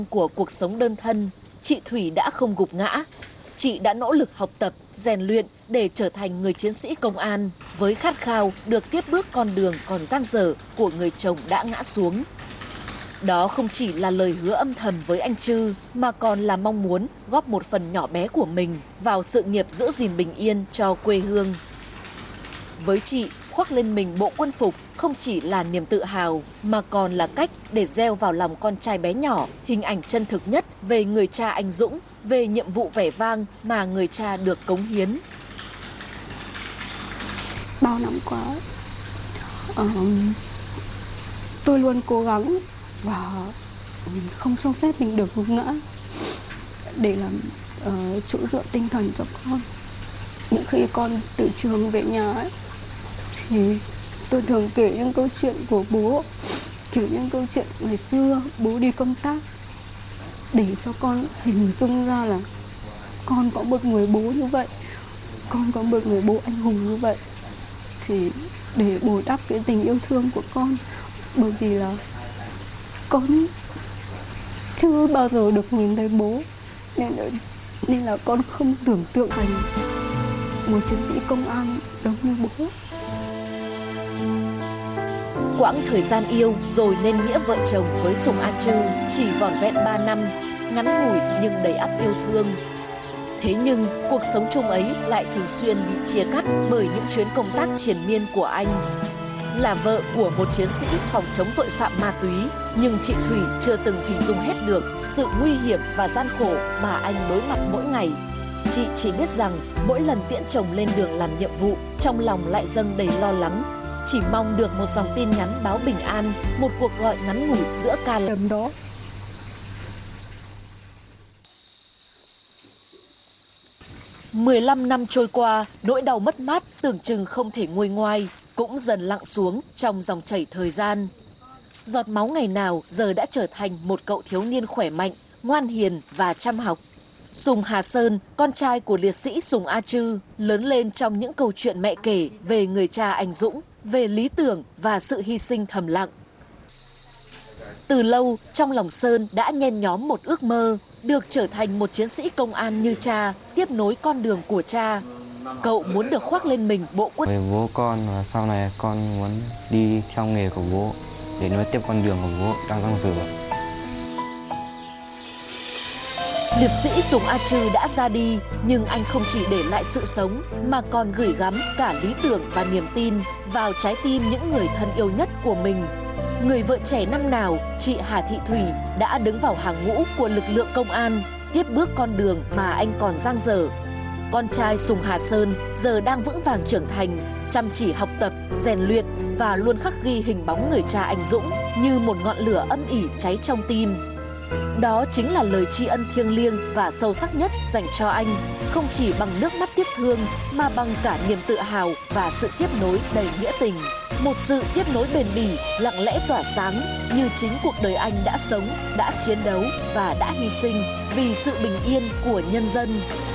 Của cuộc sống đơn thân, chị Thủy đã không gục ngã. Chị đã nỗ lực học tập, rèn luyện để trở thành người chiến sĩ công an với khát khao được tiếp bước con đường còn dang dở của người chồng đã ngã xuống. Đó không chỉ là lời hứa âm thầm với anh Trư mà còn là mong muốn góp một phần nhỏ bé của mình vào sự nghiệp giữ gìn bình yên cho quê hương. Với chị, khoác lên mình bộ quân phục không chỉ là niềm tự hào mà còn là cách để gieo vào lòng con trai bé nhỏ hình ảnh chân thực nhất về người cha anh dũng, về nhiệm vụ vẻ vang mà người cha được cống hiến. Bao năm qua, tôi luôn cố gắng và không cho phép mình được gục ngã để làm chỗ dựa tinh thần cho con. Những khi con từ trường về nhà ấy, thì tôi thường kể những câu chuyện của bố, kể những câu chuyện ngày xưa bố đi công tác để cho con hình dung ra là con có một người bố như vậy, con có một người bố anh hùng như vậy, thì để bồi đắp cái tình yêu thương của con. Bởi vì là con chưa bao giờ được nhìn thấy bố nên là con không tưởng tượng thành một chiến sĩ công an giống như bố. Quãng thời gian yêu rồi nên nghĩa vợ chồng với Sùng A Trư chỉ vỏn vẹn 3 năm, ngắn ngủi nhưng đầy ắp yêu thương. Thế nhưng cuộc sống chung ấy lại thường xuyên bị chia cắt bởi những chuyến công tác triền miên của anh. Là vợ của một chiến sĩ phòng chống tội phạm ma túy, nhưng chị Thủy chưa từng hình dung hết được sự nguy hiểm và gian khổ mà anh đối mặt mỗi ngày. Chị chỉ biết rằng mỗi lần tiễn chồng lên đường làm nhiệm vụ, trong lòng lại dâng đầy lo lắng. Chỉ mong được một dòng tin nhắn báo bình an, một cuộc gọi ngắn ngủi giữa ca lầm đó. "15 năm trôi qua, nỗi đau mất mát tưởng chừng không thể nguôi ngoai cũng dần lặng xuống trong dòng chảy thời gian. Giọt máu ngày nào giờ đã trở thành một cậu thiếu niên khỏe mạnh, ngoan hiền và chăm học. Sùng Hà Sơn, con trai của liệt sĩ Sùng A Trư, lớn lên trong những câu chuyện mẹ kể về người cha anh dũng, về lý tưởng và sự hy sinh thầm lặng. Từ lâu, trong lòng Sơn đã nhen nhóm một ước mơ, được trở thành một chiến sĩ công an như cha, tiếp nối con đường của cha. Cậu muốn được khoác lên mình bộ quân. Với bố con và sau này con muốn đi theo nghề của bố để nối tiếp con đường của bố đang dang dở. Liệt sĩ Sùng A Trư đã ra đi, nhưng anh không chỉ để lại sự sống mà còn gửi gắm cả lý tưởng và niềm tin vào trái tim những người thân yêu nhất của mình. Người vợ trẻ năm nào, chị Hà Thị Thủy đã đứng vào hàng ngũ của lực lượng công an, tiếp bước con đường mà anh còn dang dở. Con trai Sùng Hà Sơn giờ đang vững vàng trưởng thành, chăm chỉ học tập, rèn luyện và luôn khắc ghi hình bóng người cha anh dũng như một ngọn lửa âm ỉ cháy trong tim. Đó chính là lời tri ân thiêng liêng và sâu sắc nhất dành cho anh, không chỉ bằng nước mắt tiếc thương mà bằng cả niềm tự hào và sự tiếp nối đầy nghĩa tình. Một sự tiếp nối bền bỉ, lặng lẽ tỏa sáng như chính cuộc đời anh đã sống, đã chiến đấu và đã hy sinh vì sự bình yên của nhân dân.